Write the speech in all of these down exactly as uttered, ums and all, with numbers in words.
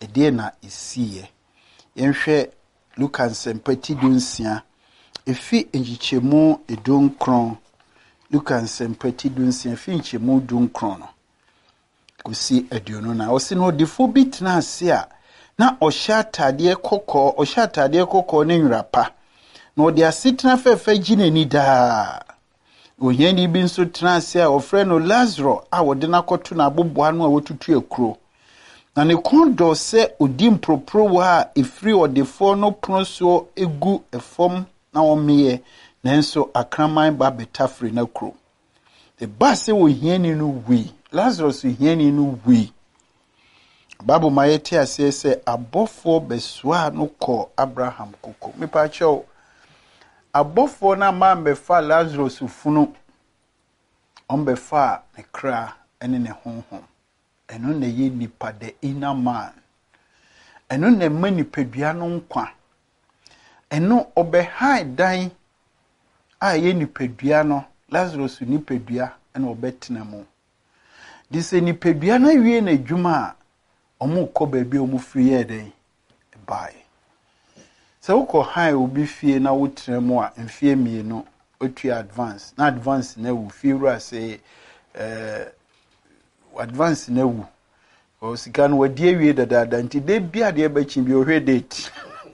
ɛdeɛ na ɛsiiɛ. Yɛnhwɛ Luka nsɛmpati dunsia efi nkyɛmu edunkron. Luka nsɛmpati dunsia fi nkyɛmu edunkron no kosi aduonu na ɔsi no odifo bi tena ase a na ɔhyɛ atadeɛ kɔkɔɔ ɔhyɛ atadeɛ kɔkɔɔ ne nwera pa na ɔde asetena fɛfɛ gyi n'ani daa. Ohiani bi nso tena ase a ɔfrɛ no Lazarus a wɔde n'akɔto n'aboboa no a wɔtutu akuro. Na ne kɔndɔ sɛ odi mproprowa a efiri ɔdefo no pono so egu efom na ɔmeyɛ nanso akraman ba betafri na kuro. The base ohiani no wi. Lazarus ohiani no wi. Babu mayete ase sɛ abɔfo beswa no kɔ Abraham koko. Me pa kyɛw abɔfo na ma mbefa Lazarus funu ɔmbefa ne kra ene ne honhom. Eno na ye nipa the inner man. Eno na ma nipadua no nkwa. Eno obehai dan a ye nipadua no Lazarus nipadua ena obetena mu. Dise nipadua na wie na adwuma a omo kɔ baabi omo firi ye den bae. Se wokɔ hai obi fie na wotena mu a mfie mienu otua advance na advance na wu fie ru ase eh advance na wu o sika no wadi awie dada nti de bia de bachi bi ohwe date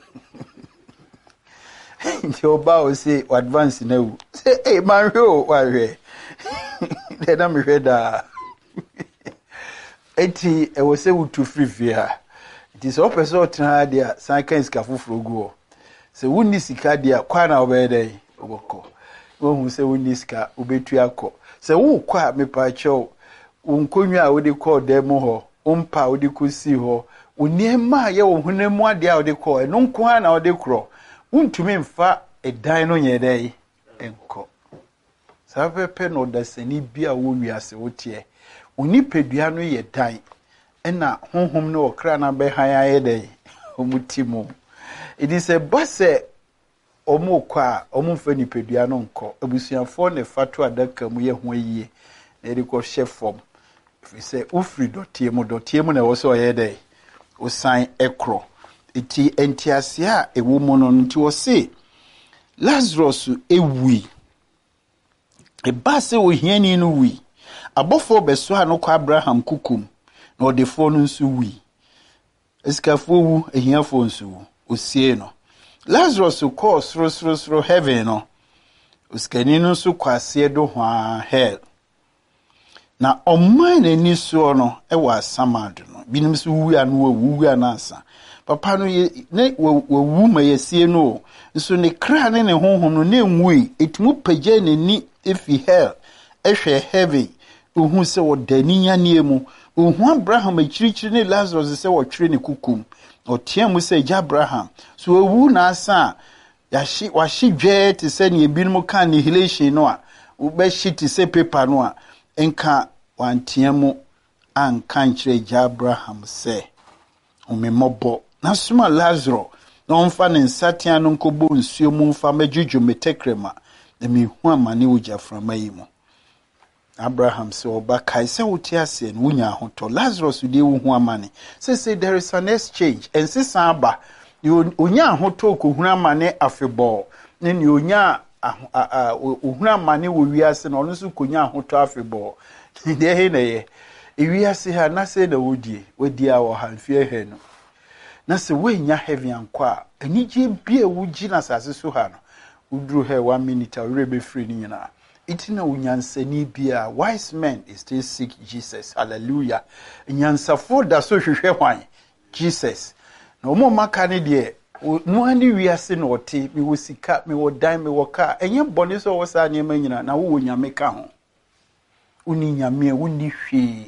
nti oba o say advance na wu say eh man hwe o wa hwe de na me hwe da eti e wo say wutu free free ha it is open so tena de san kan sika foforo gu o say wonni sika de kwa na obede oboko wo hu say wonni sika obetu akọ say wo kwa me pa chew unkonwa a wode call dem ho umpa wode kusi ho uniema ye wo hunemu ade a wode call eno nko ha na wode kro untumi mfa edan no nyedai enko sapepe no dasani bia wo wiase wotie onipedua no ye dan ena honhom no okra na be han ayedai omutimo it is a base omo kwa omo mfa nipedua no nko abusuafo ne fatu adaka mu ye ho yie na eri ko hye fom if say ufri dotie mu dotie mu na wo so ye dai usan ekro iti entiase a ewo mu no nti wo se Lazarus ewi e base wo hiani no wi abofo beso a no kwa Abraham kukum na odefo no nso wi esikafo wu ehiafo nso wu osie no Lazarus ko sro sro sro heaven no uskani no nso kwase do hwa hell na oman ani so no e wa samad no binim so wu anu wu anasa papa no ne wu ma yesie no nso ne kra ne ne honhom no ne nwui etmu pagya nani efi hell ehwe heaven ohu se wodani nyane mu ohu Abraham akirikyiri ne Lazarus se wotwere ne kukum otia mu se ja Abraham so wu na asa yashi washi dwe te se ne ebinom kan annihilation no a ube shiti se paper no a enka wantia mu anka nkyere ja Abraham se omemmobo na suma Lazarus na onfa ne nsatia no nkobo nsuo mu mfa majuju metekrema na mihu amane ogya frama yi mu. Abraham se oba kai se wotiase no wunya hoto Lazarus de wo hu amane say say there is an exchange and say samba onya hoto ko hu amane afebo ne ni onya ohuna amane wo wiase no no so konya hoto afebo de he na ye ewiase ha na se na wodie wodi a wo hanfie he no na se wenya heaven ankwa anije bia wugi na sase so ha no udru he one minute awre be free ni nyina itina unyansani bia wise men is still seek Jesus. Hallelujah. Nyansafo da so hwehwe hwan Jesus na omo maka ne de no ani wiase na ote mi wosika mi wodan mi woka enye bone so wosa ne manyina na wo nyame ka ho uni nyame uni hwe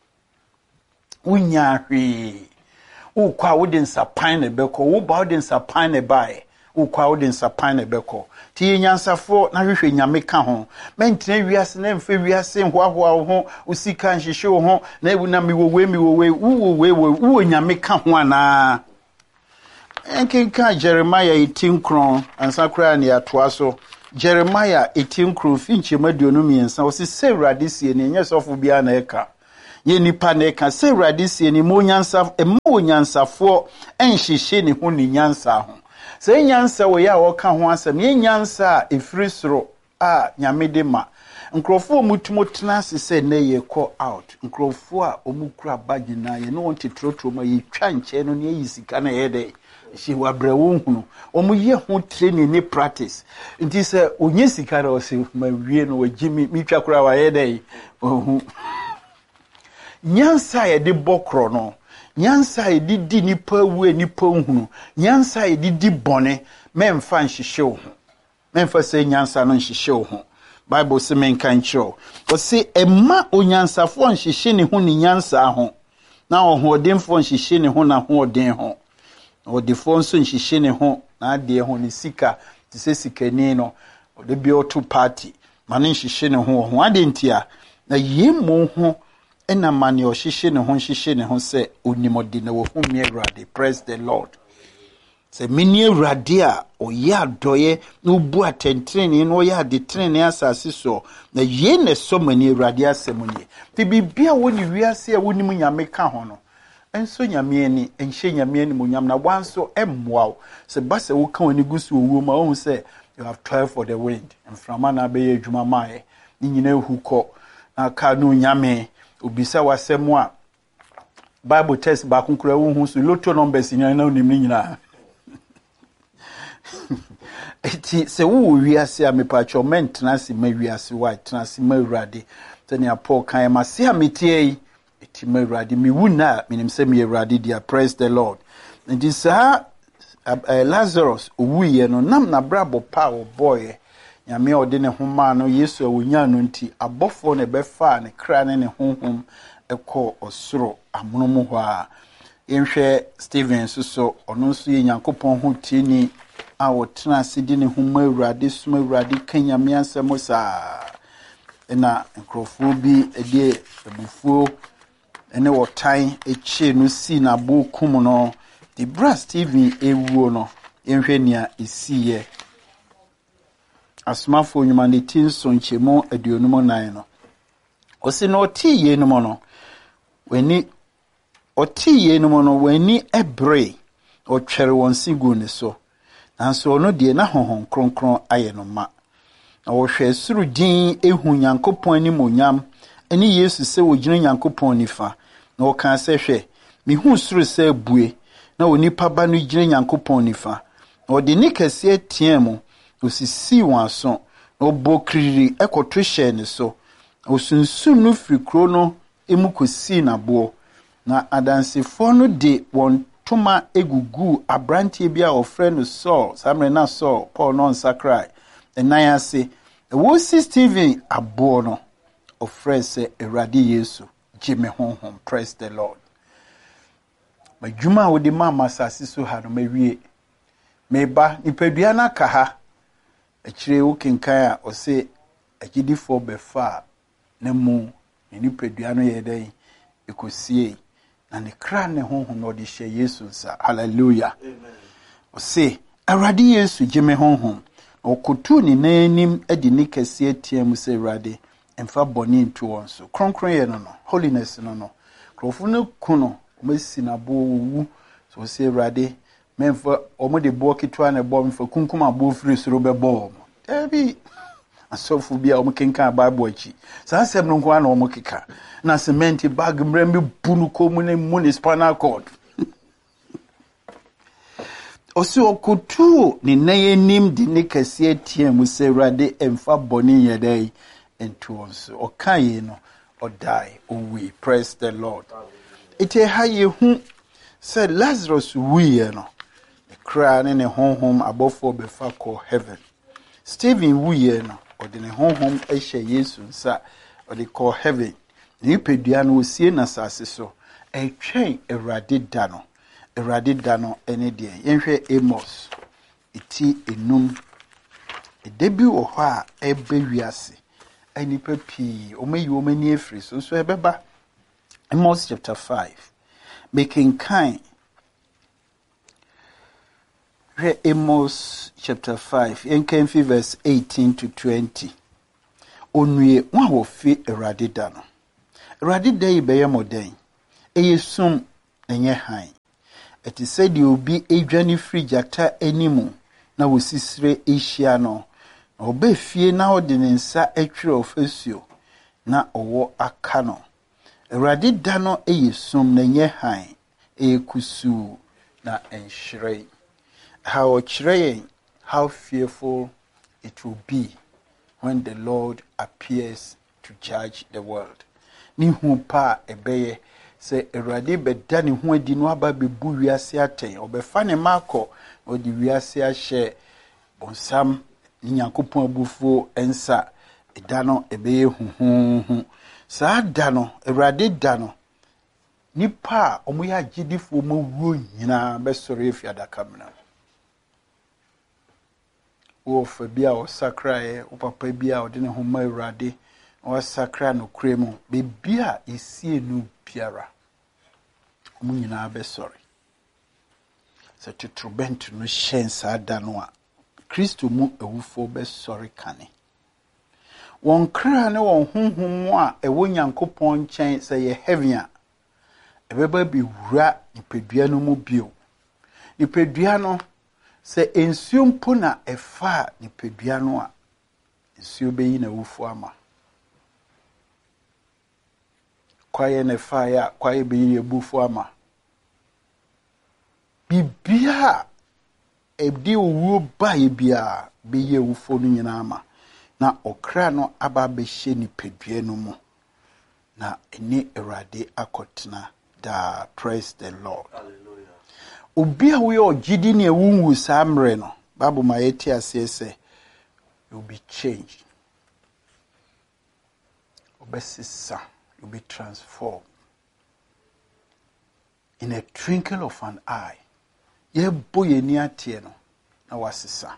unya hwe wo kwa wo den sapan ne beko wo ba wo den sapan ne bae ukwa odin sapane beko ti nyansafo na hwehwe nyame ka ho mentene wiase na mfe wiase hwahoa ho usika nhihye ho na ebu na miwowe miwowe uwowe uwo nyame ka ho ana enkenka Jeremiah eighteen kron ansakra ne atoa so Jeremiah eighteen kron finche maduonu miensa o se sewrade sie ne nyesofo bia na eka ye nipa na ka se Awurade sie ni mo nyansa e mo nyansafo enhyehye ne ho ni nyansa ho se nyansa wo ya wo ka ho asem ye nyansa e firi soro a nyame de ma nkrofo mutumo tena se na ye call out nkrofo a omukura bagi na ye no wonte trotro ma ye twa nche no ne yisika na ye de she wabra wo hunu omuye ho training ni practice nti se onye sika na o se ma wie no wagimi mi twa kura wa ye de ohu nyansa ye de bokro no nyansa ye di di nipa wu nipa hunu nyansa ye di di bone memfa nhihye wo memfa se nyansa no nhihye wo Bible se men kan cho o se emma onyansafo nhihye ne ho ne nyansa ho na ohodemfo nhihye ne ho na hoden ho odefo nso nhihye ne ho na ade ho ne sika te se sikani no de bi oto party ma ne nhihye ne ho ho ade ntia na yemo ho ena mane o hihye ne ho nhihye ne ho se onimode na wo hu mi Awurade. Praise the Lord. Se mini Awurade a oya doye no bu atentrene no ya de trene asase so na ye ne so mani Awurade asemunye ti bibia woni wiase a woni nyame ka ho no enso nyame ani enhye nyame ani munyam na wanso emmoa se base wo ka woni gusu owo ma wo se you have toiled for the wind and from na be adwuma mae ni nyina ehukọ na ka no nyame obisa wasem a Bible test ba konkura wo hu so lotto numbers nyina na onim ni nyina eti se wo wiase a mepacho mentena se ma wiase wa tena se ma Awurade tene Paul kan ma se ametie eti ma Awurade mi wuna minim se mi Awurade dia. Praise the Lord. And this uh, uh, Lazarus owuye no nam na brabo pa o boy nyame ode ne homa no Yesu awunya no nti abofo ne befa ne kra ne ne honhom ekọ osoro amonomo ho a yenhwe Stephen so ono so ye Nyankopɔn ho tieni a wotena sidi ne homa Awurade suma Awurade kanyame ansemo saa na nkrofo bi ede ebufuo ene wotan eche no si na bokum no the bra Stephen ewuo no yenhwe nia esiye asmafo nyuma ne tinso nchemo aduonum nan no osi no ti ye no no weni oti ye no no weni ebre otwere won sigu ne so nanso ono de na honhon kronkron aye no ma na wo hwe suru din ehu Nyankopon ani monyam eni Yesu se wo gina Nyankopon nifa na wo kan se hwe mi hu suru se bue na onipa ba no gina Nyankopon nifa na wo de ni kase tiemu osisi wanso na obokriri ekoto hye ne so osunsun no fikro no emukosi na bo na adansefo no de won toma egugu abrantie bia ofre no Saul samre na Saul Paul no nsakrai enaya se wo si Stephen abo no ofre se Awurade Yesu jime honhom. Praise the Lord. Majuma wo de mama sase so ha no mawie meba nipadua na ka ha akire wo kenkan a ose agidifo befa na mu nipadua no ye dai ekosie na ne kra ne honhom no de hye Yesu nsa. Hallelujah. Amen. Ose Awurade Yesu jime honhom okotu ni nanim edi ne kase atiam se Awurade emfa boni ntu wonso kronkron ye no no holiness no no krofo no kuno mesi na bo wu so se Awurade memfa omo de bo kitwa na bo mfa kunkum abo firi soro be bo ebi asofu bia omo kenka Bible achi sa asem no nko na omo keka na cement bag mrembe bunu komu ne municipal court osi okutu ni nayenim de ne kase atiam se Awurade emfa boni yedai into us okaye no or die or we. Praise the Lord. Ite haye hu said Lazarus we no the cry in a home home above for befa call heaven. Stephen we no or the home home eshe Yesu sa or they call heaven. Ni peduano wo sie na sase so e twen Awurade dano Awurade dano ene de yenhwe Amos iti enum e debi wo ho a ebe wiase ani papi omayi omani afri so so ebeba Amos chapter five making kind re Amos chapter five in Kenfi verse eighteen to twenty onwie wa wo fi Awurade da no Awurade da yi bɛyɛ mmɔden. Ɛyɛ sum ɛnyɛ han. Ɛte sɛ deɛ obi adwane firi gyata animu na wɔsisire ahyia no. Na ɔba fie na ɔde ne nsa atwerɛ ɔfasuo na ɔwɔ aka no. Awurade da no ɛyɛ sum na ɛnyɛ han. Ɛyɛ kusuu na ɛnhyerɛn. How ɔkyerɛ yɛn how fearful it will be when the Lord appears to judge the world. Ni hu pa ɛbɛyɛ sɛ Awurade bɛda ne ho adi no aba bɛbu wiase atɛn. Ɔbɛfa ne makɔ ɔde wiase ahyɛ bonsam ne Nyankopɔn abufuo ɛnsa. Ɛda no ɛbɛyɛ huhuhu. Saa da no, Awurade da no, nipa a ɔmo yɛ agyidifoɔ ma wuo nyinaa bɛsɔre afi adaka mena. Wo fa bi a ɔsakraeɛ, wo papa bi a ɔde ne ho ma Awurade, na wasakra no kure mu, bebi a esie no biara, ɔmo nyinaa bɛsɔre. Sɛ totorobɛnto no hyɛn saa da no a, Kristo mu awufoɔ bɛsɔre kane. Wɔn kra ne wɔn honhom a ɛwɔ Nyankopɔn nkyɛn sɛ yɛ heaven a, ɛbɛba bi wura nipadua no mu bio. Nipadua no, sɛ nsuo mpo na ɛfa nipadua no a, nsuo bɛyi na awufoɔ ama. Kwaye na ɛfa ya, kwaye bɛyi awufoɔ ama. Bibia ɛdi owuo ba yɛ bia bɛyi awufoɔ no nyinaa ama. Na okra no aba bɛhyɛ nipadua no mu. Na ɛne Awurade akɔtena da. Praise the Lord. Hallelujah. Obi a woyɛ ɔgyidi ne awunwu saa mmerɛ no, Bible ma yɛte aseɛ sɛ you'll be changed. Obesisa, you'll be transformed. In a twinkle of an eye. Yɛbɔ yɛni ateɛ no na wasisa.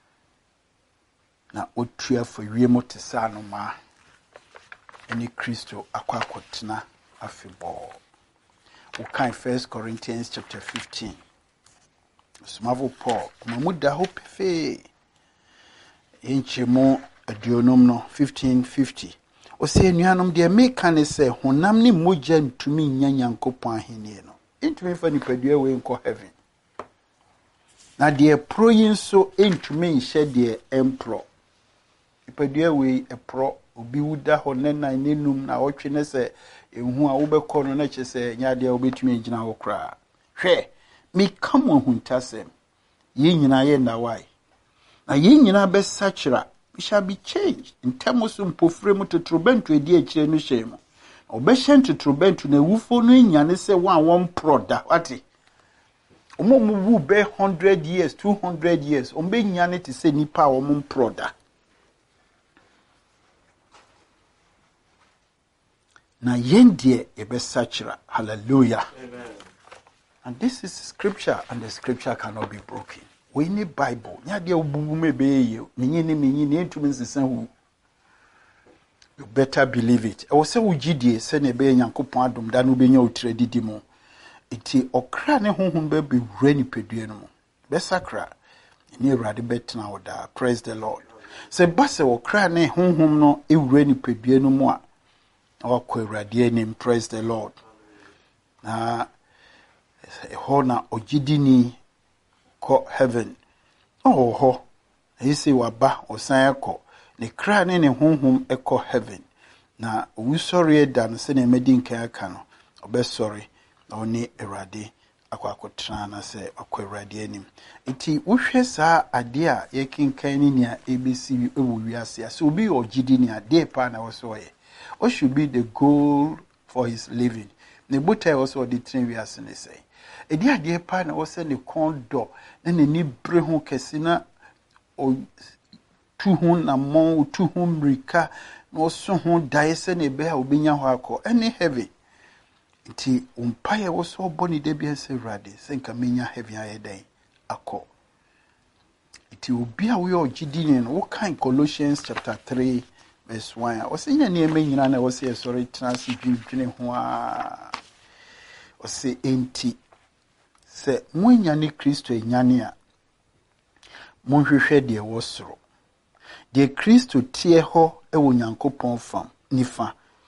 Na otua for wiemo te saa no ma. Ɛne Kristo akɔ akɔtena afebɔɔ. We can First Corinthians chapter fifteen. Smavo Paul, Mamuda hope fe inchimo adionum no fifteen fifty. O say nuanum de meka ne se honam ni mogya ntumi nya Nyankopɔn ahenie no. Intumi fa ni padua we nkɔ heaven. Na de pro yin so intumi nhye de empro. Padua we epro obi wuda ho ne nan nenum na wotwe ne se ehu a wobɛkɔ no na kyɛ sɛ nyade a wobɛtumi agina wo kra. Hwɛ, me kam ahuntasɛm. Ye nyina ye ndawai. Na ye nyina bɛsakyera, we shall be changed. Ntɛmo so mpofre mu totrobentu edi akyire no hyɛ mu. Obɛhyɛ totrobentu na wufo no nyane sɛ wan wɔn proda. Wate? Omo mu wu be one hundred years, two hundred years. Ombe nyane te sɛ nipa a wɔn proda. Na yendie ebesachira. Hallelujah. Amen. And this is scripture, and the scripture cannot be broken. We need Bible. Nyade obubu mebe you. Minyini minyini entumi nsesan. You better believe it. I was say ugidie se ne be Nyankopɔn adom da no benya utredidi mu. Iti okra ne honhom be be wura nipadua no mu. Besakra. Ni Awurade betena oda. Praise the Lord. Se base okra ne honhom no e wura nipadua no mu a our name, praise the Lord. Na hona ojidini ko heaven. Oh ho. He say waba osan ekọ. Ne kra ne ne honhom ekọ heaven. Na we sorry dan se ne medi nkan aka no. Obe sorry. Na oni Awurade akọ akọtra na se akọ Awurade anim. Enti wohwe saa ade a yekinkan ni nia ebesi ewu wiase ase obi ojidini ade pa na wo so ye. What should be the goal for his living? Ne buta also the train we are saying say. E dia de pa na wo say ne kondo na ne ni bre ho kese na o tu ho na mon tu ho mrika na so ho dae se ne be ha obenya ho akọ any heavy. Nti umpaye wo so boni de bia se rade se nka menya heavy aye den akọ. Nti obi a we ogidi ne no wo kan Colossians chapter three verse one. O se nya nieme nyina na wo se sorry trans dwindwene ho a. O se enti se mwanya ne Kristo enyane a monhwehwe de wo soro. De Kristo tie ho e wo Nyankopɔn fam nifa.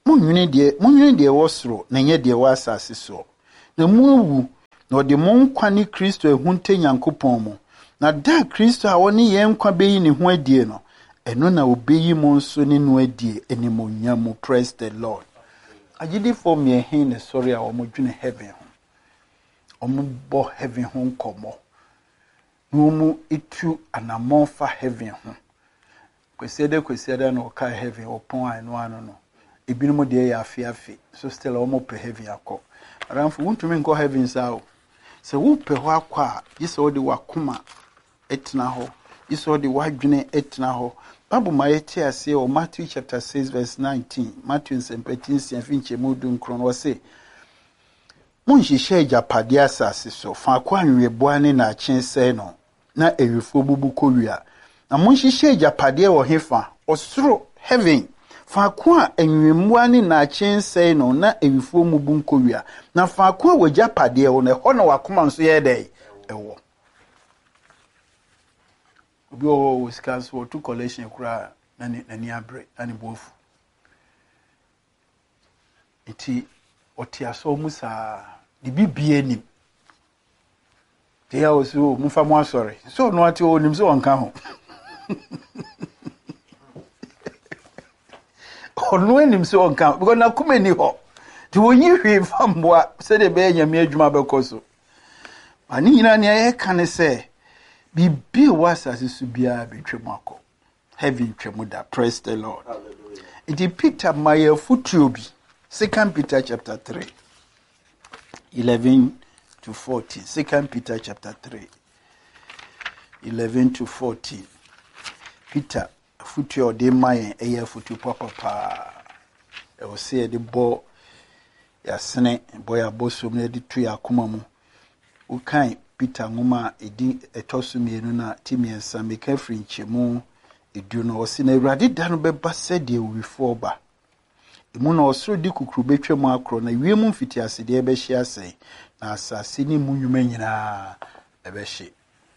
Munwene de munwene de wo soro na nye de wo asase so. Na mu awu na ode mo nkwa ne Kristo ehunte Nyankopɔn mu. Na da Kristo a woni ye nkwa beyi ne ho adie no. Eno na obeyi mo nso ne no adie enimonyam. Praise the Lord. Agidi for me hin ne sorry a wo dwene heaven ho. Omo bo heaven ho nkomo. No mu itu anamon fa heaven ho. Kwesiede kwesiede na oka heaven opon anu anu no. Ebinimo de ya afi afi. So still omo pe heaven akọ. Aramfo wuntumi nko heaven sao. Se wo pe ho akwa, yese wo de wakoma etna ho. Yese wo de wadwene etna ho. Bible ma yeti ase o Matthew chapter six verse nineteen. Matthew seventeen finche mudu nkron wo se. Munhihye japade asase so. Fa kwa nweboa ne na chense no. Na ewifo bubu kowia. Na munhihye japade wo hefa. Osoro heaven. Fa kwa enwemua ne na chense no na ewifo mubu nkowia. Na fa kwa wo japade wo ne ho na wakoma nso ye dai ewo. Obi o skas wo to collection kura na ni na ni abre ani bofu. Iti otiaso musa di bibie nim. Te ya osu mufa mo asore. So no ati onim so onka ho. Ono enim so onka because na kuma ni ho. Ti wonyi hwe famboa se de be nyame adwuma bekoso. Ani nyina ne ye ka ne se bibie wasase su bia betwem akọ. Heaven twemu da. Praise the Lord. Hallelujah. Iti Peter Maya Futuobi. Second Peter chapter three. eleven to fourteen. Second Peter chapter three. eleven to fourteen. Peter Futio de Mayen eye futu papa pa. E o se de bo ya sene boy abosom na de tu yakoma mu. Ukan Peter ngoma edi etosu mienu na timiensa meka free nchemu edu no o se na Awurade da no beba se de wifo ba. Emu na osoro di kukuru betwem akro na wiemu mfiti asede ebe hye asai na asase ni munwuma nyina ebe hye.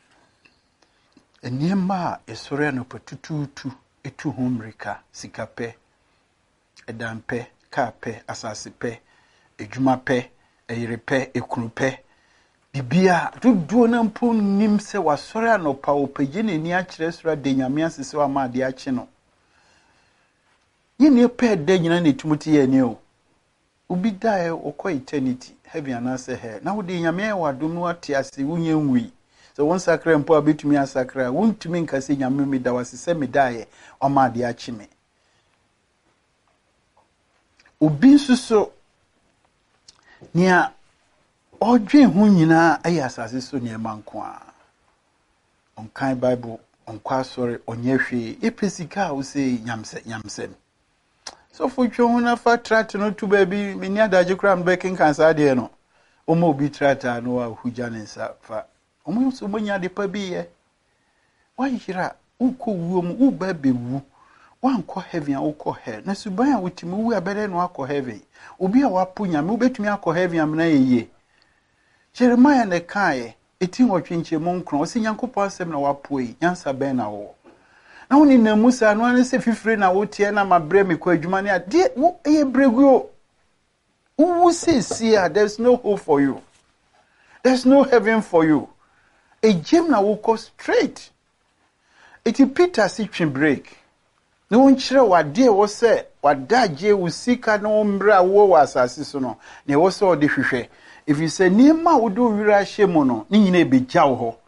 Eniema esore no patututu etu humrika sikape edampe kape asase pe ejuma pe eyirepe ekunupe bibia duduo na mpo nim se wasore anopa opagye neni a kire sora de nyame asese wa ma de ache no. Yini pe de nyina ne tumuti ye ni o. Ubi dae okọ eternity heaven anase he. Na wo de nyame wa dum no ate ase wunye nwi. So won sakra mpo abetumi asakra wontumi nkase nyame mi da wasese me dae o ma de ache me. Obi nsuso nia odwe hu nyina ayi asase so ne manko a. Onkan Bible onkwa sori onye hwe epesika wo se nyamse nyamsem. So for you na fa trat no to baby me ni adaje kra m bekin kansa de no. Omo obi trata no a huja ne sa fa. Omo so monya de pa bi ye. Wa hira ukọ wuo mu u ba bewu. Wa nkọ heaven a ukọ hell. Na suban a wotimi wu abere no akọ heaven. Obi a wapo nyame obetumi akọ heaven amna yeye. Jeremiah ne kae eti nwotwenche mo nkron o se Nyankopɔn asem na wapo yi nyansa ben na wo. Na woni na musa no ane se fifire na wotie na mabre me kwa adwuma ne ade wo eye breguo. Who says here there's no hope for you. There's no heaven for you. A gem na wo go straight. Eti Peter si twin break. No nchire wade wo se wadaje usika no mbra wo wasase so no. Ne wo se ode hwehwe. If you say nima wodo wira hye no ni nyina ebegya wo ho.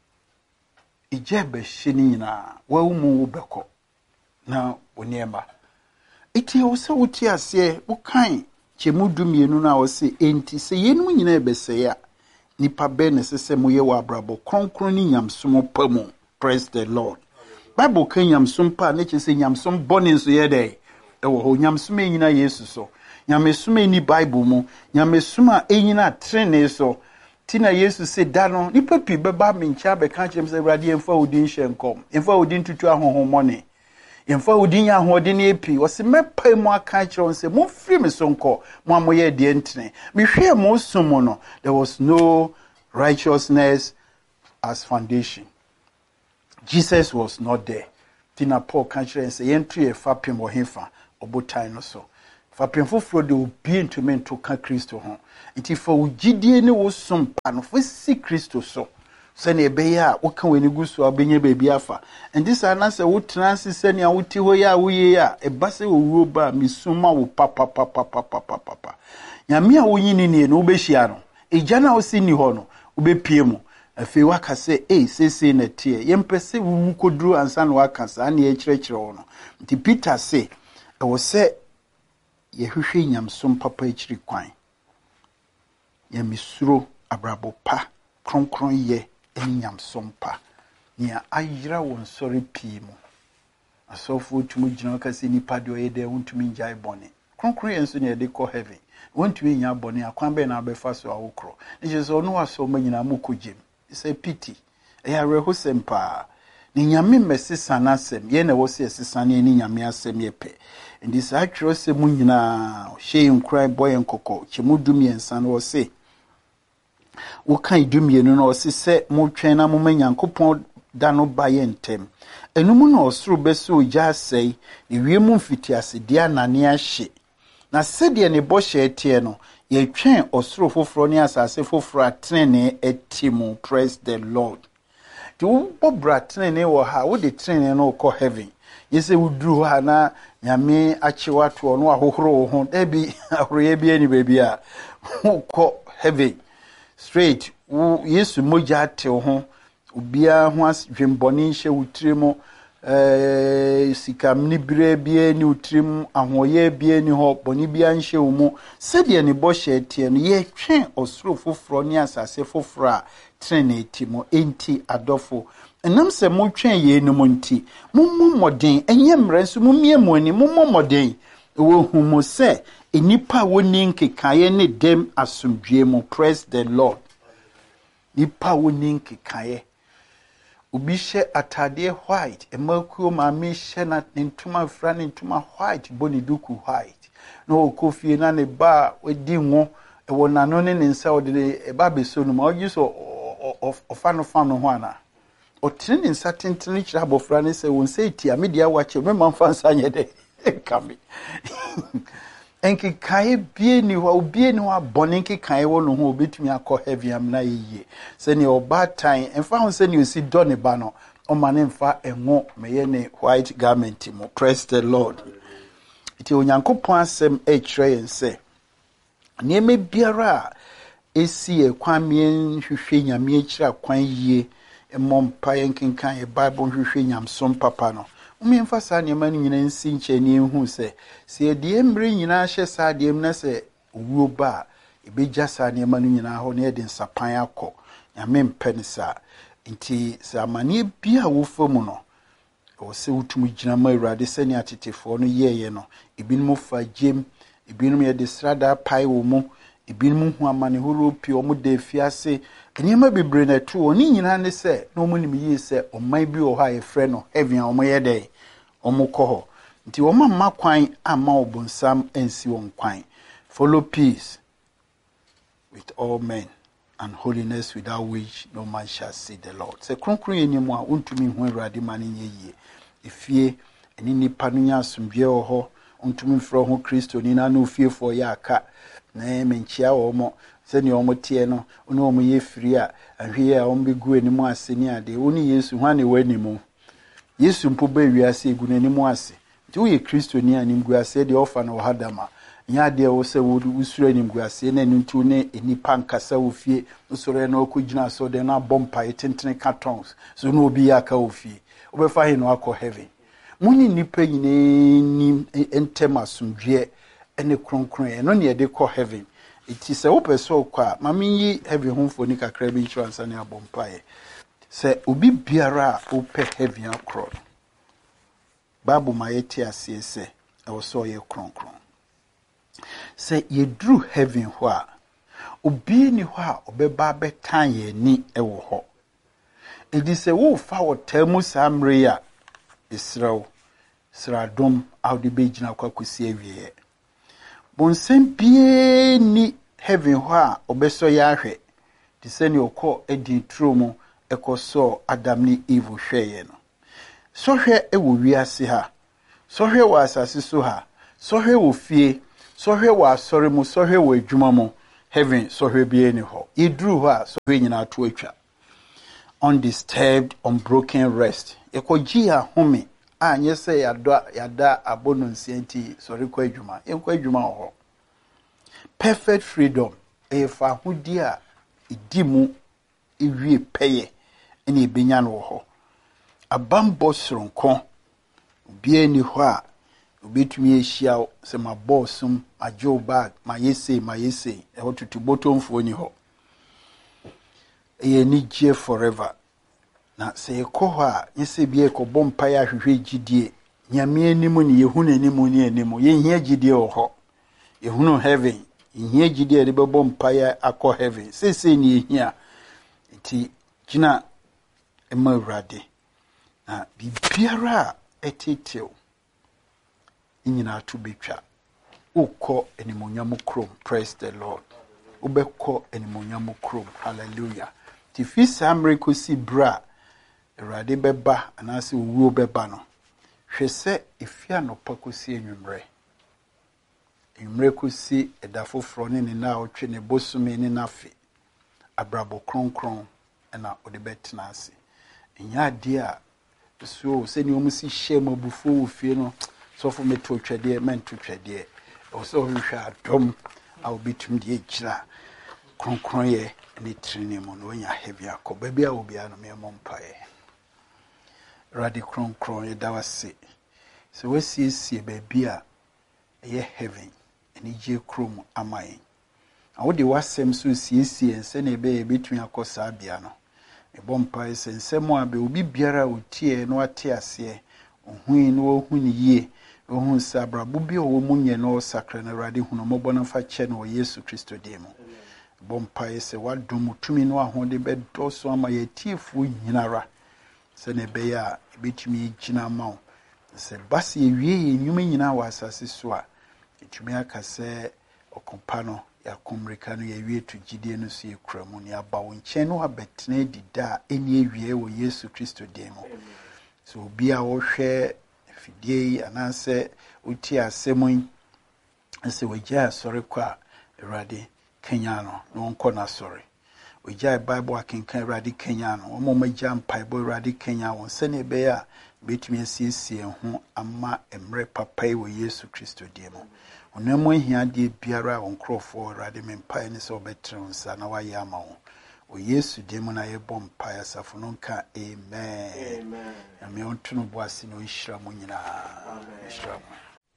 Ije be hye ni nyina wa umu wo beko. Na oniema. Eti wo se wuti ase wo kan chemudu mienu na wo se enti se yenu nyina ebese ya. Nipa be ne sese moye wa abrabo kronkron ni nyamsom pamu. Praise the Lord. Bible kan nyamsom pa na che se nyamsom bone nso ye dai. Ewo ho nyamsom nyina Yesu so. Nyamesuma ni Bible mu, nyamesuma enyina trene so. Tina Yesu se dano, nipa pi beba me ncha be kan chem se Awurade emfa odin hyenkom. Emfa odin tutu ahohomone. Emfa odin ya hodin epi. Wose mepa mu aka kire se mo firi me so nko, mo amoye de ntene. Me hwe mo sumo no, there was no righteousness as foundation. Jesus was not there. Tina Paul kan kire se yentru e fa pem wo hefa obotan no so. fa pemfoforo de obi ntumi nto ka Kristo ho nti fa ugidie ne wo sompa no fa si Kristo so sene ebe ya wo kan wani gusu abenye bebi afa ndi sa na se wo transi sene a wuti ho ya wo ye ya e ba se wo ba misuma wo papa papa papa papa nyame a wo yini ne no be hia no eja na wo si ni ho no wo be pie mu afi waka se eh sese na tie yempese wu koduru ansa na waka sa na ye kirekire wo no nti Peter se e wo se ye hwehwe nyamsom papa ekiri kwan ye misuro abrabo pa kronkron ye nyamsom pa nia ayira won sori pii mu asofo tumu gina kase nipa de oyede wontumi njai bone kronkron ye nso ne de ko heaven wontumi nya bone akwan be na abefa so awokro ne je so no aso manyina mu kogem say pity e ya reho sempa ni nyame mesisa na asem ye na wo se esisa ne ni nyame asem ye pe ndi sa atwero se mu nyina hye nkran boy nkoko chimudum yensa no wo se wo kan dumienu no se se mo twen na mo manyankopon da no baye ntem enum na osoro beso ogya asai ewiem mfitiase dia nane ahye na sede ne bo hye tie no ye twen osoro foforo ne asase foforo atrene etimu. Praise the Lord. Tu bobra trene wo ha wo de trene no ko heaven yese wuduru ha na nyame achewa to no ahohoro ho da bi ahoroye bi ani baby a ko heaven straight wo yesu moja te ho obia ho asdwemboni hye wutrimo eh sikamni bire bie ni utrim ahoye bie ni ho boni bia nhye wo mu sede ne bo hye tie no ye twen osoro foforo ni asase foforo a trinity mo enti adofo enam se mo twen ye no monti mommo moden enye mrenso momie mo ani mommo moden wo hu mo se enipa woni nkekaye ne dem asomdwe mo. Praise the Lord. Nipa woni nkekaye obi hye atade white emakuo ma me hye na ntuma fra ne ntuma white boni duku white no okofie na ne ba wadi ngo e wona no ne nsa ode e ba beso no ma ogi so ofano fano ho ana otre ne nsa tentene kira abofra ne se won se ti amedia wache me manfa nsa nyede kame enki kai bie ni ho bie ni ho abone enki kai wo no ho obetumi akọ heavy am na yiye se ne oba tan enfa ho se ne osi do ne ba no o ma ne mfa enwo meye ne white garment mo. Praise the Lord. Iti onyankopon asem e kire yense ne me biara esi e kwamien hwehwe nyame akira kwan yie emompa yenkenkan e Bible hwehwe nyamsom papa no umi mfasa ne manu nyina nsi nche ne hu se se de mbre nyina hye sa de mna se owuo ba ebeja sa ne manu nyina ho ne de nsapan akọ nyame mpene sa nti se amane bia wo famu no o se utum gina ma urade se ne atetefo no yeye no ebinum fa gem ebinum ye de strada pai wo mu ebinum hu amane horo pi o mu de fiase enima bebre na tu oni nyina ne se no mu nim yi se oman bi o ha ye frɛ no heaven o mo ye de o mo kɔ ho nti o mamma kwan ama obonsam ensi won kwan. Follow peace with all men and holiness without which no man shall see the Lord. Se kronkron enimu a untumi hu awurade ma ne yie efie eni nipa no nya asomdwe o ho untumi fro ho Kristo ni na no fie fo ya aka na menchia wo mo se ne o mo tie no oni o mo ye firi a ahwe a o mbegu enimu ase ni ade oni Yesu hwa ne wanimu Yesu mpo ba wiase egu n'animu ase nti wo ye Kristo ni animgu ase de ofa na ohadama nya de wo se wo usuro animgu ase na ntu ne enipa nkasa wo fie usuro na okugina so de na bompa etentene cartons so no obi aka wo fie obefa he no akọ heaven munyi nipa nyine ni entema sumdwe ene kronkron eno ne de kọ heaven iti se wo peso kwa mamenyi heaven homfo ni kakra bi insurance na bompa e se obi biara ope heaven akro babu mayeti asiese e wo so ye kronkron se ye drew heaven ho a obi ni ho a obeba betan ye ni e wo ho edi se wo fa wo tamu samre ya Israel sradom awde begina kwakusi awie bonsem bie ni heaven ho a obeso ya hwe ti se ni okọ edi tromo ekoso Adam ni Eve hweye no so hwe e wo wiase ha so hwe wo asase so ha so hwe wo fie Sɔhwɛ wɔ asɔre mu, sɔhwɛ wɔ adwuma mu, heaven sɔhwɛ bi ni hɔ. Yɛduru hɔ a sɔhwɛ nyinaa to atwa. Undisturbed, unbroken rest. Yɛkɔgye ahome a nyɛ sɛ yɛada yɛada abɔ no nsia nti sɔre kɔ adwuma. Yɛnkɔ adwuma wɔ hɔ. Perfect freedom. Ɛyɛ fa ahodi a ɛdi mu ɛwie pɛyɛ ɛna ɛbɛnya no wɔ hɔ. Abambɔ soronko. Obiara ni hɔ a obetumi ahyia sɛ ma bɔɔsum agyew bag ma yɛsei ma yɛsei ɛhɔ tutu bɔtɔmfoɔ ni hɔ. Ɛyɛ ni gye forever. Na sɛ yɛkɔ hɔ a yɛsɛ bi yɛkɔbɔ mpaeɛ ahwehwɛ gyidie nyame anim ne yɛhu n'anim ne anim yɛhia gyidie wɔ hɔ. Yɛhunu heaven yɛhia gyidie de bɛbɔ mpaeɛ akɔ heaven sesei ne yɛhia nti gyina ɛma Awurade na bibiara a ɛtetew nyina to betwa ukɔ animonyam krom. Praise the Lord. Ubɛkɔ animonyam krom. Hallelujah. Ti fi samre kosi bra Awurade bɛba anaasɛ owuo bɛba no hwɛ sɛ efia no pa kosi enwumre enwumre kosi ɛda foforɔ ne ne na ɔtwe ne bosome ne nafe abrabo kronkron ɛna ɔde bɛtena ase enya ade a so sɛ ne ɔmo si hyɛ mabufo ofie no sɔfo meto twɛdeɛ mento twɛdeɛ ɔsɛ ɔhwehwɛ adom a obitum de agyina kronkron yɛ ne trine mu no onya heavy akɔ baabi a obi a no me mompae radi kronkron yɛ dawase sɛ wasiesie baabi a ɛyɛ heaven ɛne gye krom amae a wode wasɛm so siesie sɛ ne ɛbɛyɛ betumi akɔ saa bia no ɛbɔ mpae sɛ nsɛm a be obi biara otie no ate aseɛ ohui no ohu ne yie ohun sabra bubi o mu nye no sakra na Awurade hunu mobɔ na fa kyɛ no Yesu Kristo dim bɔ mpae sɛ wadom tumi no ahode bɛdɔ so ama yɛtiefo nyinara sɛ ne bɛyɛ a ebetumi gyina ma wo sɛ basi ewie enwuma nyina wɔ asase so a etumi aka sɛ ɔkompa no yakomrika no yɛwie to gidie no so yɛkura mu ne aba wo nkyɛn no abɛtena dida eni ewie wɔ Yesu Kristo dim so obi a wɔhwɛ fidie anase uti asɛm yi sɛ wagya asɔre kɔ a Awurade Kenya no no nkɔ na asɔre wagya Bible akenkan Awurade Kenya no ɔmo magya mpaebɔ Awurade Kenya wɔn sɛ ne bɛyɛ a betumi asiesie ho ama emre papa yi wɔ Yesu Kristo dim onamo ahia de biara wɔn krɔfoɔ Awurade me mpae ne sɛ ɔbɛtrɛ nsa na wayɛ ama wɔn o Yesu dim na yɛbɔ mpae asafo no nka amen amen ame onto no boase no nhira mo nyina amen nhira mo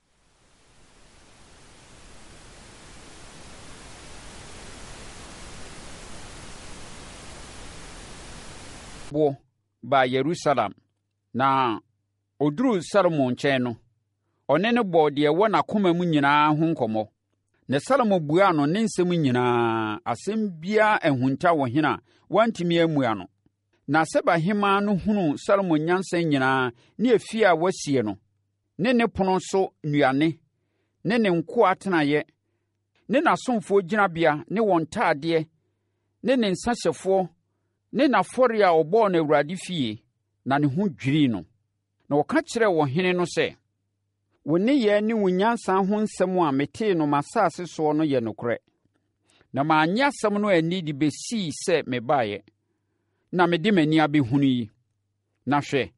bo ba Jerusalem na oduru Salomo nkyɛn no ɔne ne bɔ de ɛwɔ n'akoma mu nyinaa ho nkɔmmɔ na Salomo bua no ne nsɛm nyinaa asɛm bia ehunta wɔ hena wantimi amua no na Seba hema no hunu Salomo nyansa nyinaa ne efie a wasie no ne ne pono so nnuane ne ne nko atenaye ne n'asomfo gyinabea ne wɔn taadeɛ ne ne nsahyɛfoɔ ne n'afɔre a ɔbɔɔ no Awurade fie na ne ho dwiri no na wɔka kyerɛ wɔ hene no sɛ wo ne yɛ ne wo nyansa ho nsɛm a metee no masase so no yɛ nokorɛ na maanyɛ asɛm no ani de besii sɛ mebaeɛ na mede m'ani abɛhunu yi na hwɛ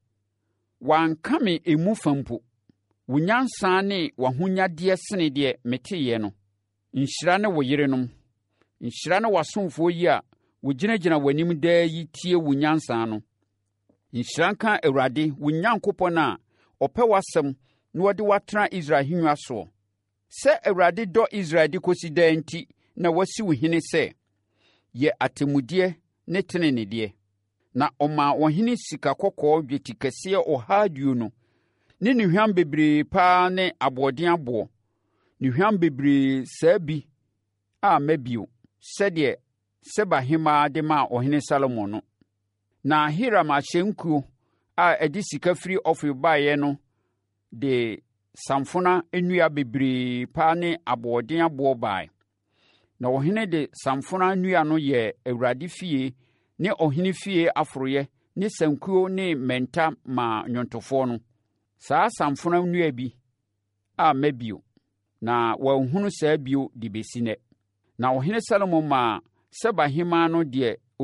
wanka me emu fampo wo nyansa ne wahonyadeɛ sene deɛ meteeɛ no nhyira ne wo yerenom nhyira ne wasomfoɔ yi a wogyinagyina w'anim daa yi tie wo nyansa no nhyira nka Awurade wo Nyankopɔn a ɔpɛ w'asɛm na wɔde watena Israel hengua soɔ sɛ Awurade dɔ Israel de kosi daa nti na wasi wo hene sɛ yɛ atemudeɛ ne tenenedeɛ na ɔma ɔhene sika kɔkɔɔ dweti kɛseɛ ɔha aduonu ne nnuhwam bebree paa ne aboɔden aboɔ nnuhwam bebree saa bi a mabio sɛdeɛ Seba hema de ma ɔhene Salomo no na Hiram ahyɛnkuo a ɛde sika firi Ofir baeɛ no de samfona nnua bebree paa ne aboɔden aboɔ bae na ɔhene de samfona nnua no yɛ Awurade fie ne ɔhene fie aforoyɛ ne sankuo ne mmɛnta ma nnwontofoɔ no saa samfona nnua bi a mabio na wanhunu saa bio de bɛsi nnɛ. Na ɔhene Salomo maa Seba hemmaa no deɛ